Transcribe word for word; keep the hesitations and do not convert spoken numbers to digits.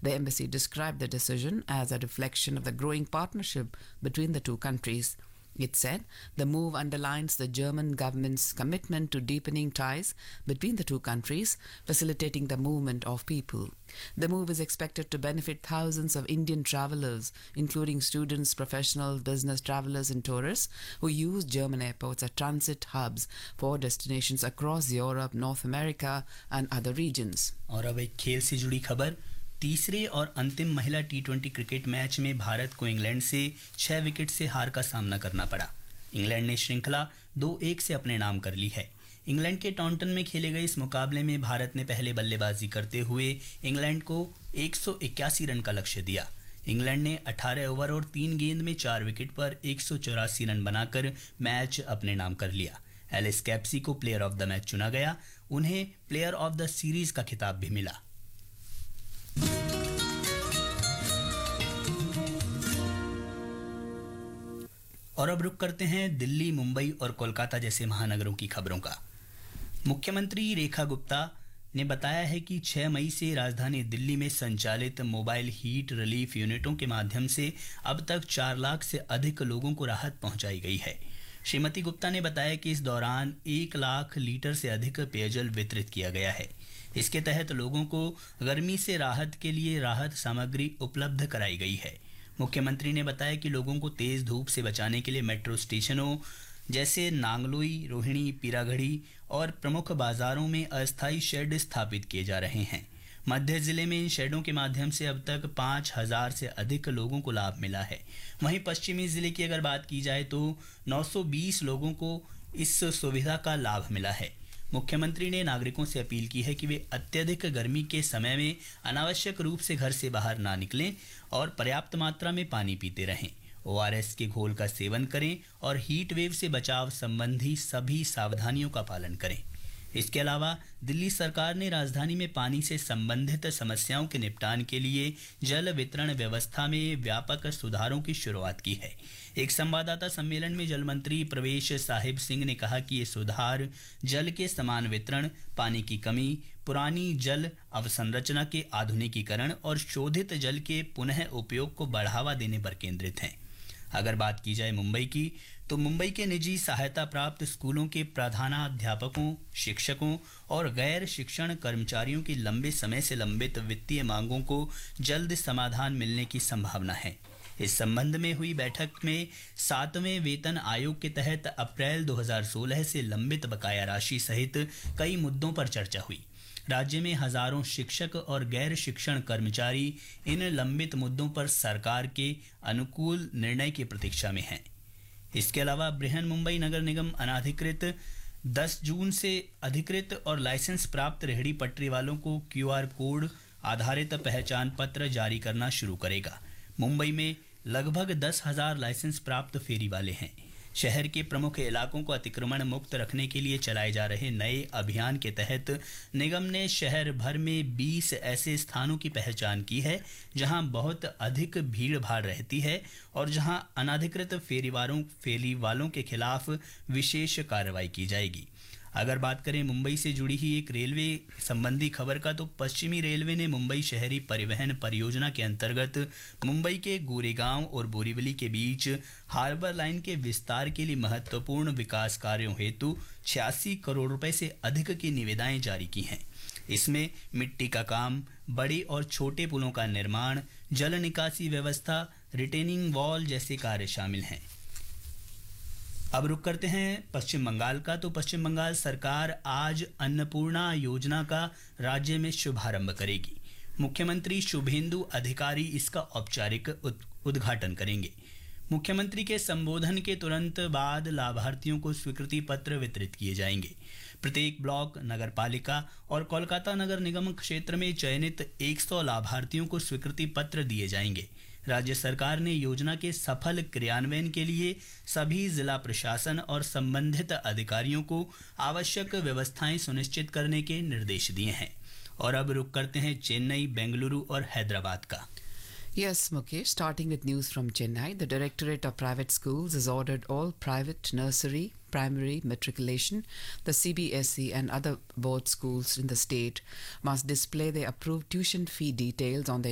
The embassy described the decision as a reflection of the growing partnership between the two countries. It said the move underlines the German government's commitment to deepening ties between the two countries, facilitating the movement of people. The move is expected to benefit thousands of Indian travelers, including students, professionals, business travelers, and tourists who use German airports as transit hubs for destinations across Europe, North America, and other regions. और अब एक खेल से जुड़ी खबर। तीसरे और अंतिम महिला टी ट्वेंटी क्रिकेट मैच में भारत को इंग्लैंड से छह विकेट से हार का सामना करना पड़ा। इंग्लैंड ने श्रृंखला दो एक से अपने नाम कर ली है। इंग्लैंड के टाउनटन में खेले गए इस मुकाबले में भारत ने पहले बल्लेबाजी करते हुए इंग्लैंड को एक सौ इक्यासी रन का लक्ष्य दिया। इंग्लैंड ने अठारह ओवर और तीन गेंद में चार विकेट पर एक सौ चौरासी रन बनाकर मैच अपने नाम कर लिया। एलिस कैप्सी को प्लेयर ऑफ द मैच चुना गया। उन्हें प्लेयर ऑफ द सीरीज का खिताब भी मिला। और अब रुक करते हैं दिल्ली, मुंबई और कोलकाता जैसे महानगरों की खबरों का। मुख्यमंत्री रेखा गुप्ता ने बताया है कि छह मई से राजधानी दिल्ली में संचालित मोबाइल हीट रिलीफ यूनिटों के माध्यम से अब तक चार लाख से अधिक लोगों को राहत पहुंचाई गई है। श्रीमती गुप्ता ने बताया कि इस दौरान एक लाख लीटर से अधिक पेयजल वितरित किया गया है। इसके तहत लोगों को गर्मी से राहत के लिए राहत सामग्री उपलब्ध कराई गई है। मुख्यमंत्री ने बताया कि लोगों को तेज धूप से बचाने के लिए मेट्रो स्टेशनों जैसे नांगलोई, रोहिणी, पीरागढ़ी और प्रमुख बाजारों में अस्थायी शेड स्थापित किए जा रहे हैं। मध्य जिले में इन शेडों के माध्यम से अब तक पाँच हजार से अधिक लोगों को लाभ मिला है। वहीं पश्चिमी जिले की अगर बात की जाए तो नौ सौ बीस लोगों को इस सुविधा का लाभ मिला है। मुख्यमंत्री ने नागरिकों से अपील की है कि वे अत्यधिक गर्मी के समय में अनावश्यक रूप से घर से बाहर ना निकलें और पर्याप्त मात्रा में पानी पीते रहें। ओ आर एस के घोल का सेवन करें और हीट वेव से बचाव संबंधी सभी सावधानियों का पालन करें। इसके अलावा दिल्ली सरकार ने राजधानी में पानी से संबंधित समस्याओं के निपटान के लिए जल वितरण व्यवस्था में व्यापक सुधारों की शुरुआत की है। एक संवाददाता सम्मेलन में जल मंत्री प्रवेश साहिब सिंह ने कहा कि ये सुधार जल के समान वितरण, पानी की कमी, पुरानी जल अवसंरचना के आधुनिकीकरण और शोधित जल के पुनः उपयोग को बढ़ावा देने पर केंद्रित हैं। अगर बात की जाए मुंबई की, तो मुंबई के निजी सहायता प्राप्त स्कूलों के प्रधानाध्यापकों, शिक्षकों और गैर शिक्षण कर्मचारियों की लंबे समय से लंबित वित्तीय मांगों को जल्द समाधान मिलने की संभावना है। इस संबंध में हुई बैठक में सातवें वेतन आयोग के तहत अप्रैल दो हज़ार सोलह से लंबित बकाया राशि सहित कई मुद्दों पर चर्चा हुई। राज्य में हजारों शिक्षक और गैर शिक्षण कर्मचारी इन लंबित मुद्दों पर सरकार के अनुकूल निर्णय की प्रतीक्षा में हैं। इसके अलावा बृहन मुंबई नगर निगम अनाधिकृत दस जून से अधिकृत और लाइसेंस प्राप्त रेहड़ी पटरी वालों को क्यू आर कोड आधारित पहचान पत्र जारी करना शुरू करेगा। मुंबई में लगभग दस हजार लाइसेंस प्राप्त फेरी वाले हैं। शहर के प्रमुख इलाकों को अतिक्रमण मुक्त रखने के लिए चलाए जा रहे नए अभियान के तहत निगम ने शहर भर में बीस ऐसे स्थानों की पहचान की है जहां बहुत अधिक भीड़ भाड़ रहती है और जहां अनाधिकृत फेरीवारों फेरी वालों के खिलाफ विशेष कार्रवाई की जाएगी। अगर बात करें मुंबई से जुड़ी ही एक रेलवे संबंधी खबर का, तो पश्चिमी रेलवे ने मुंबई शहरी परिवहन परियोजना के अंतर्गत मुंबई के गोरेगांव और बोरीवली के बीच हार्बर लाइन के विस्तार के लिए महत्वपूर्ण विकास कार्यों हेतु छियासी करोड़ रुपए से अधिक की निविदाएं जारी की हैं। इसमें मिट्टी का काम, बड़े और छोटे पुलों का निर्माण, जल निकासी व्यवस्था, रिटेनिंग वॉल जैसे कार्य शामिल हैं। अब रुक करते हैं पश्चिम बंगाल का, तो पश्चिम बंगाल सरकार आज अन्नपूर्णा योजना का राज्य में शुभारंभ करेगी। मुख्यमंत्री शुभेंदु अधिकारी इसका औपचारिक उद्घाटन करेंगे। मुख्यमंत्री के संबोधन के तुरंत बाद लाभार्थियों को स्वीकृति पत्र वितरित किए जाएंगे। प्रत्येक ब्लॉक, नगर पालिका और कोलकाता नगर निगम क्षेत्र में चयनित सौ लाभार्थियों को स्वीकृति पत्र दिए जाएंगे। राज्य सरकार ने योजना के सफल क्रियान्वयन के लिए सभी जिला प्रशासन और संबंधित अधिकारियों को आवश्यक व्यवस्थाएं सुनिश्चित करने के निर्देश दिए हैं। और अब रुक करते हैं चेन्नई, बेंगलुरु और हैदराबाद का। Yes, Mukesh, starting with news from Chennai, the Directorate of Private Schools has ordered all private nursery, primary, matriculation, the C B S E and other board schools in the state must display their approved tuition fee details on their